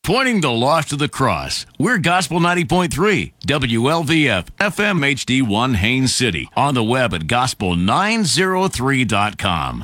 Pointing the lost to the cross. We're Gospel 90.3, WLVF, FM HD1 Haines City. On the web at gospel903.com.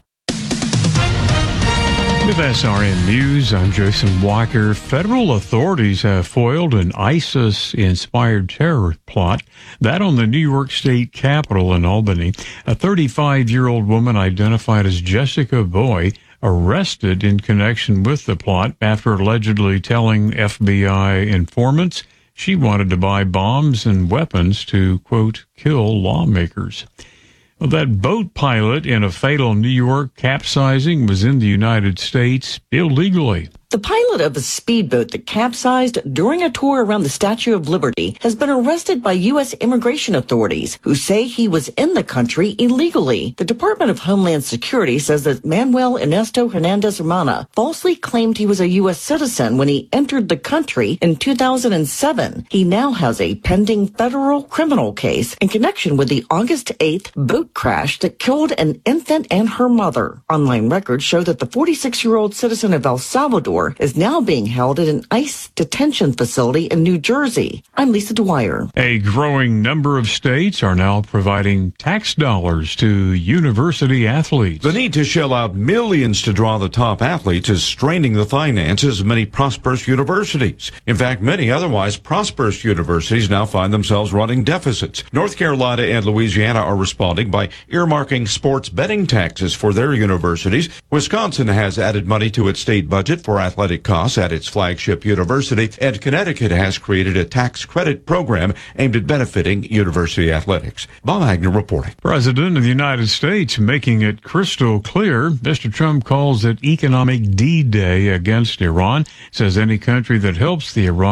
With SRN News, I'm Jason Walker. Federal authorities have foiled an ISIS-inspired terror plot, that on the New York State Capitol in Albany. A 35-year-old woman identified as Jessica Boy arrested in connection with the plot after allegedly telling FBI informants she wanted to buy bombs and weapons to, quote, kill lawmakers. Well, that boat pilot in a fatal New York capsizing was in the United States illegally. The pilot of a speedboat that capsized during a tour around the Statue of Liberty has been arrested by U.S. immigration authorities who say he was in the country illegally. The Department of Homeland Security says that Manuel Ernesto Hernandez Romana falsely claimed he was a U.S. citizen when he entered the country in 2007. He now has a pending federal criminal case in connection with the August 8th boat crash that killed an infant and her mother. Online records show that the 46-year-old citizen of El Salvador is now being held at an ICE detention facility in New Jersey. I'm Lisa Dwyer. A growing number of states are now providing tax dollars to university athletes. The need to shell out millions to draw the top athletes is straining the finances of many prosperous universities. In fact, many otherwise prosperous universities now find themselves running deficits. North Carolina and Louisiana are responding by earmarking sports betting taxes for their universities. Wisconsin has added money to its state budget for athletic costs at its flagship university, and Connecticut has created a tax credit program aimed at benefiting university athletics. Bob Agner reporting. President of the United States making it crystal clear. Mr. Trump calls it economic D-Day against Iran, says any country that helps the Iran